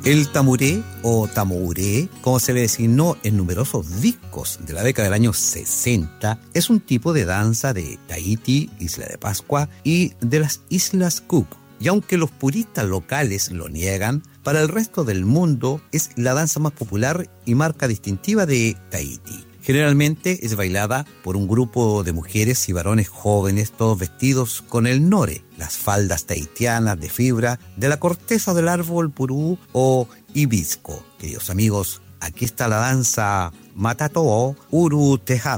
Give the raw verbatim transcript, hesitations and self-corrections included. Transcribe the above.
El tamuré o tamouré, como se le designó en numerosos discos de la década del año sesenta, es un tipo de danza de Tahití, Isla de Pascua y de las Islas Cook. Y aunque los puristas locales lo niegan, para el resto del mundo es la danza más popular y marca distintiva de Tahití. Generalmente es bailada por un grupo de mujeres y varones jóvenes, todos vestidos con el nore, las faldas tahitianas de fibra de la corteza del árbol purú o hibisco. Queridos amigos, aquí está la danza Matato'o Uru Tejada.